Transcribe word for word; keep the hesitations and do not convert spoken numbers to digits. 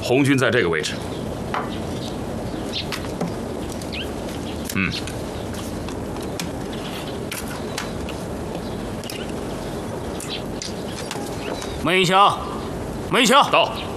红军在这个位置。嗯。 梅强，梅强， 到。